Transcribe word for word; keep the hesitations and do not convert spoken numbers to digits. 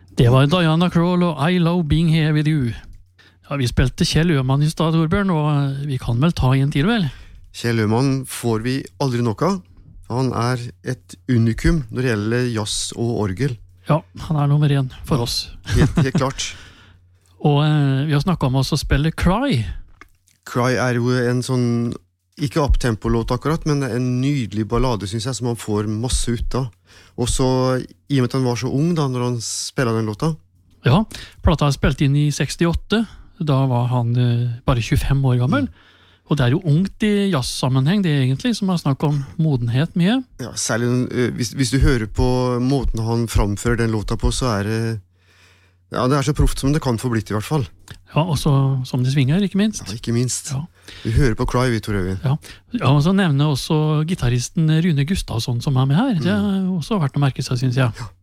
Det var Diana Krall og I Love Being Here With You. Ja, vi spilte Kjell Øman i stad, Torbjørn, og vi kan vel ta en til, vel? Kjell Øman får vi aldri nok av. Han er et unikum når det gjelder jazz og orgel. Ja, han er nummer en for oss. Helt, helt klart. Og eh, vi har snakket om oss å spille Cry. Cry er jo en sånn, ikke up-tempo-låt akkurat, men en nydelig ballade, synes jeg, som han får masse ut av. Og så, i og med at han var så ung da, når han spiller den låta. Ja, plata er spilt inn i sekstiåtte. Da var han eh, bare tjuefem år gammel. Mm. Og det er jo ungt i jazz-sammenheng, det egentlig, som har snakket om modenhet mye. Ja, særlig uh, hvis, hvis du hører på måten han framfører den låta på, så er det... Ja, det er så proft som det kan få blitt i hvert fall. Ja, og så som det svinger, ikke minst. Ja, ikke minst. Ja. Vi hører på Cry, vi, Tor Øyvind. Ja, ja, og så nevner også gitaristen Rune Gustavsson som er med her. Det har også vært å merke seg, synes jeg. Ja.